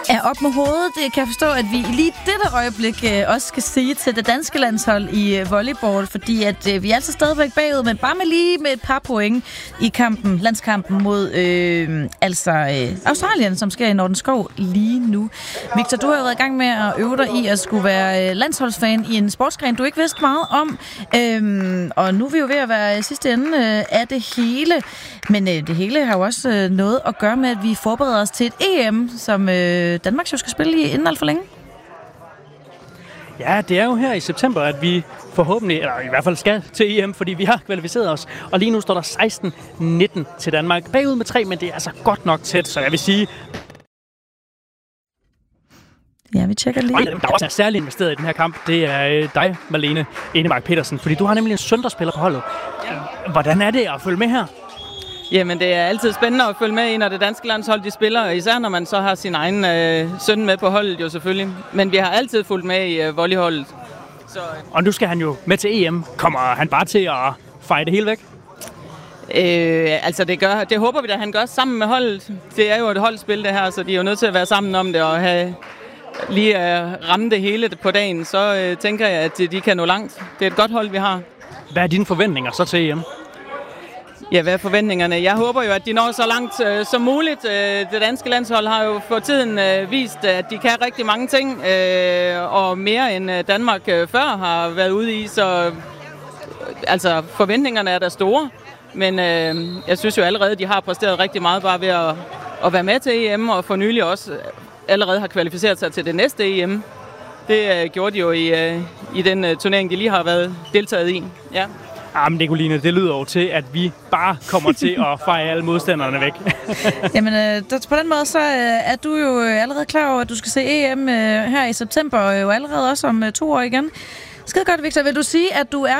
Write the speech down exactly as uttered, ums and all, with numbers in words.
er op med hovedet. Det kan jeg forstå, at vi lige i dette øjeblik øh, også skal sige til det danske landshold i øh, volleyball, fordi at øh, vi er altså stadigvæk bagud, men bare med lige med et par point i kampen, landskampen mod øh, altså øh, Australien, som sker i Nordenskov lige nu. Victor, du har jo været i gang med at øve dig i at skulle være øh, landsholdsfan i en sportsgren, du ikke vidste meget om, øh, og nu er vi jo ved at være i sidste ende øh, af det hele, men øh, det hele har jo også øh, noget at gøre med, at vi forbereder os til et E M, som øh, Danmark jo skal spille i inden alt for længe. Ja, det er jo her i september, at vi forhåbentlig, eller i hvert fald skal til E M, fordi vi har kvalificeret os. Og lige nu står der seksten nitten til Danmark. Bagud med tre, men det er altså godt nok tæt, så jeg vil sige... Ja, vi tjekker lige. Og der er også særligt investeret i den her kamp. Det er øh, dig, Malene Enemark Petersen, fordi du har nemlig en søndagsspiller på holdet. Ja. Hvordan er det at følge med her? Jamen, det er altid spændende at følge med i, når det danske landshold de spiller, især når man så har sin egen øh, søn med på holdet jo selvfølgelig. Men vi har altid fulgt med i øh, volleyholdet. Så, øh. Og nu skal han jo med til E M. Kommer han bare til at feje det hele væk? Øh, altså, det, gør, det håber vi da, han gør sammen med holdet. Det er jo et holdspil det her, så de er jo nødt til at være sammen om det og have, lige at ramme det hele på dagen. Så øh, tænker jeg, at de kan nå langt. Det er et godt hold, vi har. Hvad er dine forventninger så til E M? Ja, hvad er forventningerne? Jeg håber jo, at de når så langt øh, som muligt. Øh, det danske landshold har jo for tiden øh, vist, at de kan rigtig mange ting, øh, og mere end øh, Danmark øh, før har været ude i, så øh, altså forventningerne er der store. Men øh, jeg synes jo allerede, de har præsteret rigtig meget bare ved at, at være med til E M, og for nylig også allerede har kvalificeret sig til det næste E M. Det øh, gjorde de jo i, øh, i den øh, turnering, de lige har været deltaget i. Ja. Jamen, Nicoline, det lyder jo til, at vi bare kommer til at feje alle modstanderne væk. Jamen, øh, på den måde, så øh, er du jo allerede klar over, at du skal se E M øh, her i september, og jo allerede også om øh, to år igen. Skide godt, Victor. Vil du sige, at du er